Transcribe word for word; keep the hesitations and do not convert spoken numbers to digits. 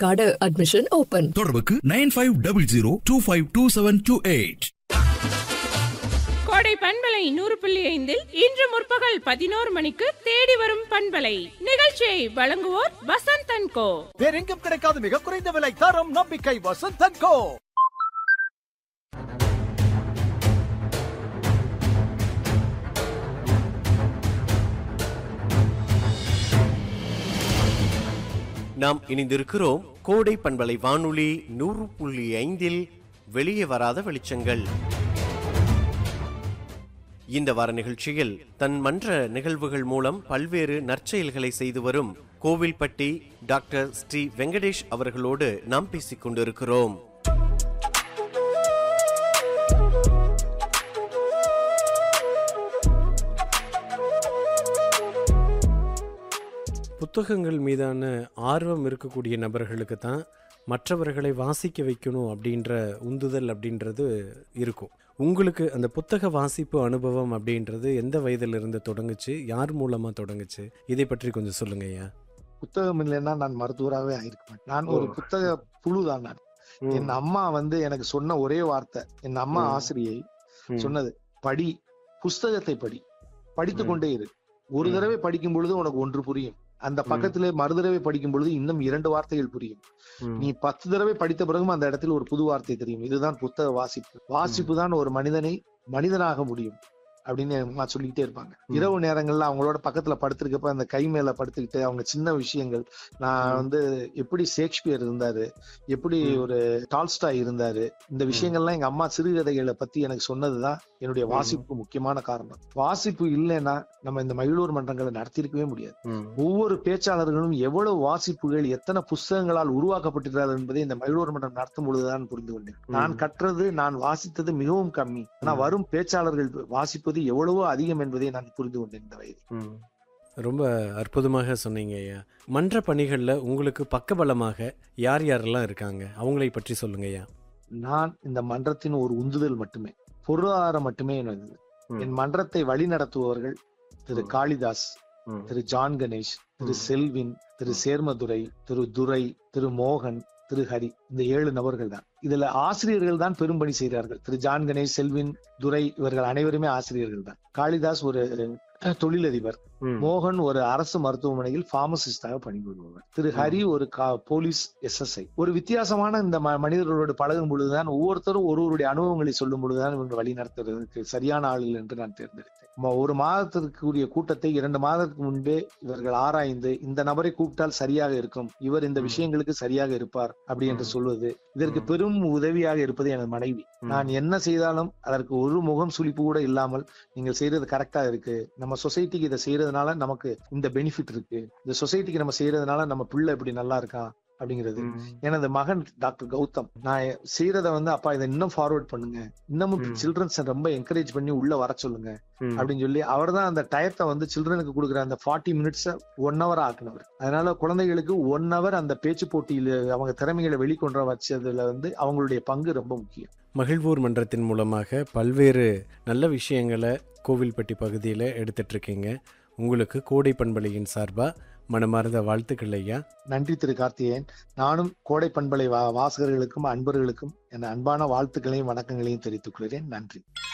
மணப்பாக்காடு admission open. தொடர்புக்கு nine five double zero two five two seven two eight. கோடை பண்பலை நூறு புள்ளி ஐந்தில் இன்று முற்பகல் பதினோரு மணிக்கு தேடி வரும் பண்பலை நிகழ்ச்சியை வழங்குவோர் வசந்த் அண்ட் கோ. வேறெங்கும் கிடைக்காத மிக குறைந்த விலை, தரம், நம்பிக்கை, வசந்த் அண்ட் கோ. நாம் இணைந்திருக்கிறோம் கோடை பண்பலை வானொலி நூறு புள்ளி ஐந்தில் வெளியே வராத வெளிச்சங்கள். இந்த வார நிகழ்ச்சியில் தன் மன்ற நிகழ்வுகள் மூலம் பல்வேறு நற்செயல்களை செய்து வரும் கோவில்பட்டி டாக்டர் ஸ்ரீ வெங்கடேஷ் அவர்களோடு நாம் பேசிக் கொண்டிருக்கிறோம். புத்தகங்கள் மீதான ஆர்வம் இருக்கக்கூடிய நபர்களுக்கு தான் மற்றவர்களை வாசிக்க வைக்கணும் அப்படின்ற உந்துதல் அப்படின்றது இருக்கும். உங்களுக்கு அந்த புத்தக வாசிப்பு அனுபவம் அப்படின்றது எந்த வயதிலிருந்து தொடங்குச்சு, யார் மூலமா தொடங்குச்சு, இதை பற்றி கொஞ்சம் சொல்லுங்க ஐயா. புத்தகம் இல்லைன்னா நான் மருத்துவராகவே ஆயிருக்கேன். நான் ஒரு புத்தக புழுதான். நான் என் அம்மா வந்து எனக்கு சொன்ன ஒரே வார்த்தை, என் அம்மா ஆசிரியை சொன்னது, படி, புஸ்தகத்தை படி, படித்து கொண்டே இரு. ஒரு தடவை படிக்கும் பொழுது உனக்கு ஒன்று புரியும், அந்த பக்கத்திலே மறு தடவை படிக்கும் பொழுது இன்னும் இரண்டு வார்த்தைகள் புரியும். நீ பத்து தடவை படித்த பிறகும் அந்த இடத்தில் ஒரு புது வார்த்தை தெரியும். இதுதான் புத்தக வாசிப்பு. வாசிப்பு தான் ஒரு மனிதனை மனிதனாக முடியும் அப்படின்னு அம்மா சொல்லிக்கிட்டே இருப்பாங்க. இரவு நேரங்கள்ல அவங்களோட பக்கத்துல படுத்திருக்கப்ப அந்த கை மேல படுத்துக்கிட்டு அவங்க சின்ன விஷயங்கள், நான் வந்து எப்படி ஷேக்ஸ்பியர் இருந்தாரு, எப்படி ஒரு டால்ஸ்டாய் இருந்தாரு, இந்த விஷயங்கள்லாம் எங்க அம்மா சிறுகதைகளை பத்தி எனக்கு சொன்னதுதான் என்னுடைய வாசிப்புக்கு முக்கியமான காரணம். வாசிப்பு இல்லைன்னா நம்ம இந்த மகிழூர் மன்றங்களை நடத்திருக்கவே முடியாது. ஒவ்வொரு பேச்சாளர்களும் எவ்வளவு வாசிப்புகள், எத்தனை புஸ்தகங்களால் உருவாக்கப்பட்டிருக்கிறார்கள் என்பதை இந்த மகிழூர் மன்றம் நடத்தும் பொழுதுதான் புரிந்து கொண்டேன். நான் கற்றது, நான் வாசித்தது மிகவும் கம்மி. ஆனா வரும் பேச்சாளர்கள் வாசிப்பது எவ்வளவோ அதிகம் என்பதை நான் புரிந்து கொண்டேன் இந்த வயதில். ரொம்ப அற்புதமாக சொன்னீங்க ஐயா. மன்ற பணிகள்ல உங்களுக்கு பக்கபலமாக யார் யாரெல்லாம் இருக்காங்க, அவங்களை பற்றி சொல்லுங்க ஐயா. நான் இந்த மன்றத்தின் ஒரு உந்துதல் மட்டுமே, பொருளாதாரம் மட்டுமே எனது. என் மன்றத்தை வழி நடத்துபவர்கள் திரு காளிதாஸ், திரு ஜான் கணேஷ், திரு செல்வின், திரு சேர்மதுரை, திரு துரை, திரு மோகன், திரு ஹரி, இந்த ஏழு நபர்கள் தான். இதுல ஆசிரியர்கள் தான் பெரும்பணி செய்கிறார்கள். திரு ஜான் கணேஷ், செல்வின், துரை இவர்கள் அனைவருமே ஆசிரியர்கள் தான். காளிதாஸ் ஒரு தொழிலதிபர், மோகன் ஒரு அரசு மருத்துவமனையில் பார்மசிஸ்டாக பணிபுரிபவர், திரு ஹரி ஒரு போலீஸ் எஸ்எஸ்ஐ. ஒரு வித்தியாசமான இந்த மனிதர்களோடு பழகும் பொழுதுதான், ஒவ்வொருத்தரும் ஒருவருடைய அனுபவங்களை சொல்லும் பொழுதுதான் இவங்க வழி நடத்துறதுக்கு சரியான ஆளுகள் என்று நான் தேர்ந்தெடுத்தேன். ஒரு மாதத்திற்குரிய கூட்டத்தை இரண்டு மாதத்துக்கு முன்பே இவர்கள் ஆராய்ந்து, இந்த நபரை கூப்பிட்டால் சரியாக இருக்கும், இவர் இந்த விஷயங்களுக்கு சரியாக இருப்பார் அப்படி என்று சொல்வது, இதற்கு பெரும் உதவியாக இருப்பது எனது மனைவி. நான் என்ன செய்தாலும் அதற்கு ஒரு முகம் சுளிப்பு கூட இல்லாமல், நீங்கள் செய்யறது கரெக்டா இருக்கு, நம்ம சொசைட்டிக்கு இதை செய்யறதுனால நமக்கு இந்த பெனிஃபிட் இருக்கு, இந்த சொசைட்டிக்கு நம்ம செய்யறதுனால நம்ம பிள்ளை இப்படி நல்லா இருக்கான் அப்படிங்கிறது. எனது மகன் டாக்டர் கௌதம், நான் செய்யறத வந்து அப்பா இதை இன்னும் ஃபார்வர்ட் பண்ணுங்க, இன்னமும் சில்ட்ரன்ஸ் ரொம்ப என்கரேஜ் பண்ணி உள்ள வர சொல்லுங்க அப்படின்னு சொல்லி அவர் தான் அந்த டயத்தை வந்து சில்ட்ரனுக்கு கொடுக்குற அந்த ஃபார்ட்டி மினிட்ஸ் ஒன் ஹவர் ஆக்குனவர். அதனால குழந்தைகளுக்கு ஒன் ஹவர் அந்த பேச்சு போட்டியில அவங்க திறமைகளை வெளிக்கொண்டு வச்சதுல வந்து அவங்களுடைய பங்கு ரொம்ப முக்கியம். மகிழ்வூர் மன்றத்தின் மூலமாக பல்வேறு நல்ல விஷயங்களை கோவில்பட்டி பகுதியில் எடுத்துட்டு இருக்கீங்க. உங்களுக்கு கோடை பண்பலையின் சார்பா மனமார்ந்த வாழ்த்துக்கள் ஐயா. நன்றி திரு கார்த்திகேயன். நானும் கோடை பண்பலை வாசகர்களுக்கும் அன்பர்களுக்கும் என் அன்பான வாழ்த்துக்களையும் வணக்கங்களையும் தெரிவித்துக் கொள்கிறேன். நன்றி.